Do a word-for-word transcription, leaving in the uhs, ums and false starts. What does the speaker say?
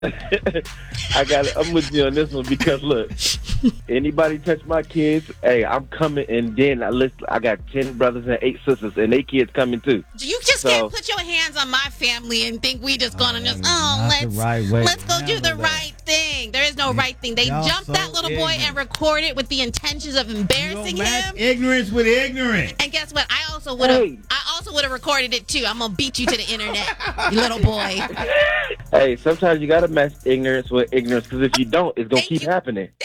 I got. I'm with you on this one because look, anybody touch my kids, hey, I'm coming. And then I list. I got ten brothers and eight sisters, and they kids coming too. You just So- can't put your hands on my family and think we just gonna Oh, just that is oh not the let's right way let's to go do the handle that. right thing. There is no right thing. They Y'all jumped so that little boy ignorant. and recorded with the intentions of You embarrassing don't match him. ignorance with ignorance. And guess what? I also would have. Hey. I also would have recorded it too. I'm gonna beat you to the internet, you little boy. Hey, sometimes you gotta match ignorance with ignorance because if you don't, it's gonna Thank keep you. happening.